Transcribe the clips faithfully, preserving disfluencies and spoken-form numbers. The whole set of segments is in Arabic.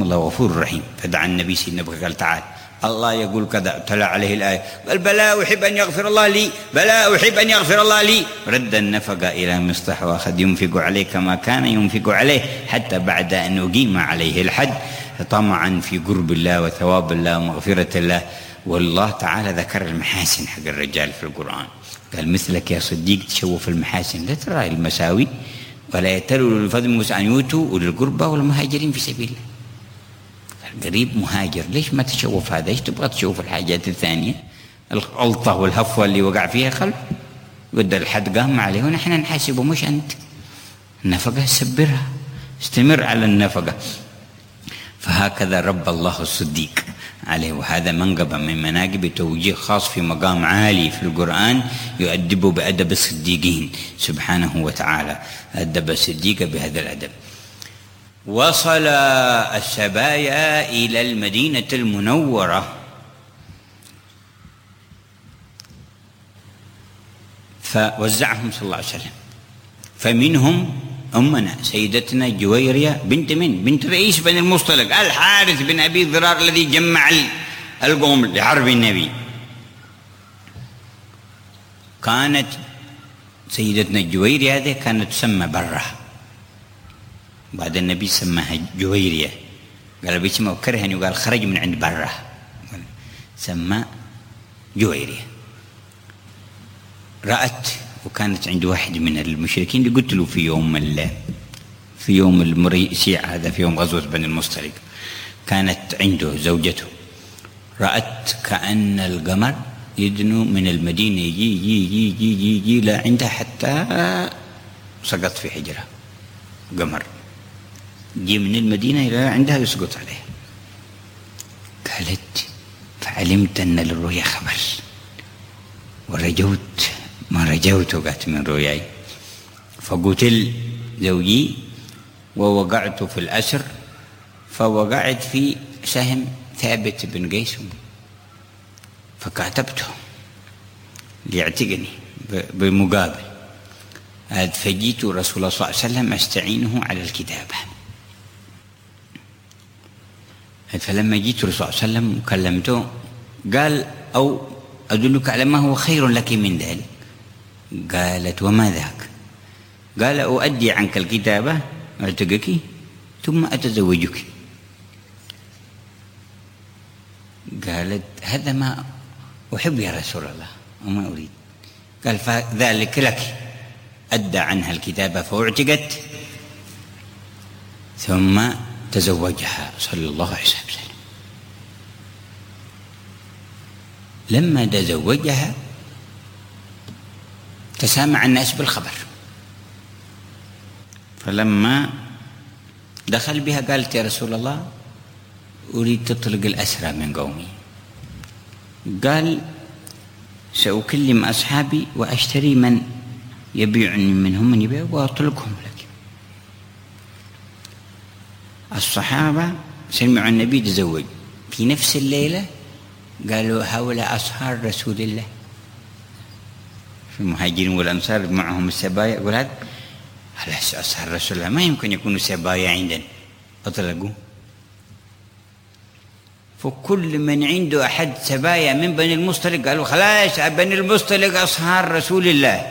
الله غفور رحيم. فدعا النبي سيدنا بكر قال تعال الله يقول كذا، تلا عليه الآية قال بلى أحب أن يغفر الله لي، بلى أحب أن يغفر الله لي. رد النفقة إلى مصطح وأخذ ينفق عليه كما كان ينفق عليه حتى بعد أن أقيم عليه الحد، طمعا في قرب الله وثواب الله ومغفرة الله. والله تعالى ذكر المحاسن حق الرجال في القرآن، قال مثلك يا صديق تشوف المحاسن لا ترى المساوي، ولا يتلوا للفضل منكم أن يؤتوا أولي القربى والمهاجرين في سبيل الله. قريب مهاجر ليش ما تشوف هذا؟ ايش تبغى تشوف الحاجات الثانية؟ الغلطة والهفوة اللي وقع فيها خلف قد الحد قام عليه ونحن نحاسبه مش أنت. النفقة سبرها، استمر على النفقة. فهكذا رب الله الصديق عليه، وهذا منقبة من مناقب توجيه خاص في مقام عالي في القرآن يؤدب بأدب الصديقين سبحانه وتعالى، أدب الصديق بهذا الأدب. وصل السبايا إلى المدينة المنورة، فوزعهم صلى الله عليه وسلم، فمنهم أمنا سيدتنا جويرية بنت من؟ بنت رئيس بني المصطلق الحارث بن أبي ضرار الذي جمع القوم لحرب النبي. كانت سيدتنا جويرية هذه كانت تسمى برة، بعد النبي سماها جويرية، قال بيسمى وكره أن يقال خرج من عند برة، سمى جويرية. رأت وكانت عند واحد من المشركين اللي قتلوا في يوم في يوم المريسيع هذا، في يوم غزوة بني المصطلق، كانت عنده زوجته. رأت كأن القمر يدنو من المدينة يجي يجي يجي يجي, يجي لا عندها حتى سقط في حجرها، قمر جي من المدينة إلى عندها يسقط عليه. قالت فعلمت أن للرؤيا خبر ورجوت ما رجوت وقعت من رؤياي، فقتل زوجي ووقعت في الأسر، فوقعت في سهم ثابت بن قيس فكاتبته ليعتقني بمقابل، فجيت رسول الله صلى الله عليه وسلم أستعينه على الكتابة. فلما جيت رسول الله صلى الله عليه وسلم وكلمته قال أو أدلك على ما هو خير لك من ذلك. قالت وما ذاك؟ قال أؤدي عنك الكتابة أعتقك ثم أتزوجك. قالت هذا ما أحب يا رسول الله وما أريد. قال فذلك لك. أدى عنها الكتابة فأعتقت ثم تزوجها صلى الله عليه وسلم. لما تزوجها تسامع الناس بالخبر، فلما دخل بها قالت يا رسول الله أريد تطلق الأسرى من قومي. قال سأكلم أصحابي وأشتري من يبيعني منهم من يبيع وأطلقهم لك. الصحابة سمعوا النبي تزوج في نفس الليلة، قالوا هؤلاء أصهار رسول الله، في المهاجرين والأنصار معهم السبايا، يقول هذا خلاص أصهار رسول الله ما يمكن يكونوا سبايا عندنا، أطلقوا. فكل من عنده أحد سبايا من بني المصطلق قالوا خلاص بني المصطلق أصهار رسول الله،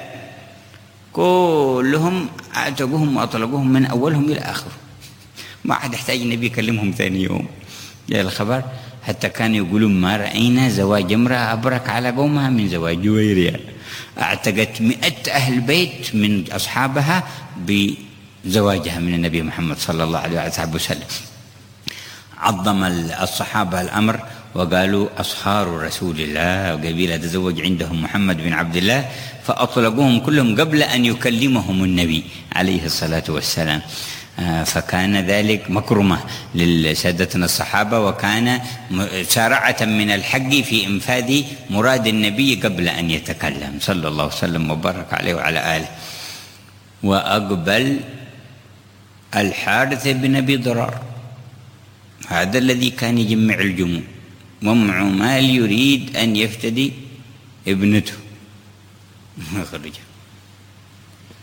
كلهم اعتقوهم وأطلقوهم من أولهم إلى آخر، ما حد يحتاج النبي يكلمهم ثاني يوم. جاء الخبر حتى كانوا يقولون ما رأينا زواج امرأة أبرك على قومها من زواج جويرية. اعتقت مئة أهل بيت من أصحابها بزواجها من النبي محمد صلى الله عليه وسلم. عظم الصحابة الأمر وقالوا أصهار رسول الله، وقبيلة تزوج عندهم محمد بن عبد الله، فأطلقوهم كلهم قبل أن يكلمهم النبي عليه الصلاة والسلام. فكان ذلك مكرمة لسادتنا الصحابة، وكان سارعة من الحق في إنفاذ مراد النبي قبل أن يتكلم صلى الله وسلم وبارك عليه وعلى آله. وأقبل الحارث بن أبي ضرار، هذا الذي كان يجمع الجموع ومعه مال يريد أن يفتدي ابنته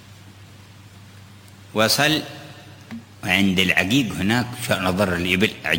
وصل عند العقيق هناك نظر الإبل